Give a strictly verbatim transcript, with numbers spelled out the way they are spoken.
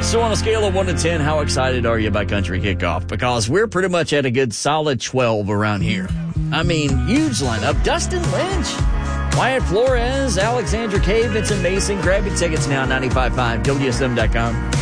So on a scale of one to ten, how excited are you about country kickoff? Because we're pretty much at a good solid twelve around here. I mean, huge lineup. Dustin Lynch, Wyatt Flores, Alexandra Kay, Vincent Mason. Grab your tickets now, nine five five W S M dot com.